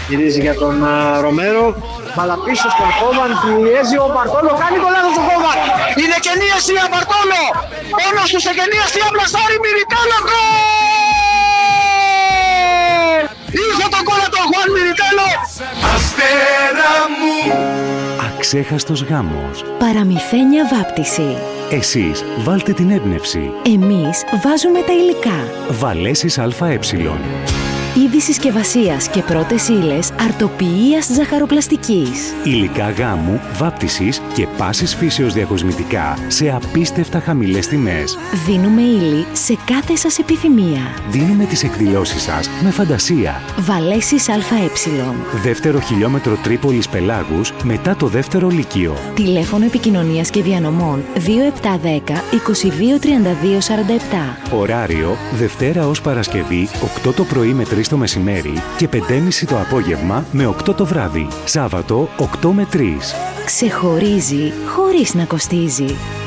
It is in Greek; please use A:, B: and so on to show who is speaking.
A: Γυρίζει για τον Ρομέρο. Μπάλα πίσω στον Κόβαν. Πιέζει ο Μπαρτόλο. Κάνει το λάθος ο Κόβαν. Είναι κενή αιστεία Μπαρτόλο. Μόνος του σε κενή αιστεία. Πλασάρει Μιριτέλο. Γκολ! Ήρθε το γκολ από τον Χουάν Μιριτέλο.
B: Αστέρα μου.
C: Αξέχαστος γάμος.
D: Παραμυθένια βάπτιση.
C: Εσείς βάλτε την έμπνευση.
D: Εμείς βάζουμε τα υλικά.
C: Βαλέσεις ΑΕ.
D: Είδη συσκευασίας και πρώτες ύλες αρτοποιίας ζαχαροπλαστικής.
C: Υλικά γάμου, βάπτισης και πάσης φύσεως διακοσμητικά σε απίστευτα χαμηλές τιμές.
D: Δίνουμε ύλη σε κάθε σας επιθυμία.
C: Δίνουμε τις εκδηλώσεις σας με φαντασία.
D: Βαλέσεις ΑΕ.
C: Δεύτερο χιλιόμετρο Τρίπολης Πελάγους μετά το δεύτερο λύκειο.
D: Τηλέφωνο επικοινωνίας και διανομών 2710 223247.
C: Ωράριο Δευτέρα ως Παρασκευή 8 το πρωί με 3 το μεσημέρι και 5.30 το απόγευμα με 8 το βράδυ. Σάββατο 8 με 3.
D: Ξεχωρίζει χωρίς να κοστίζει.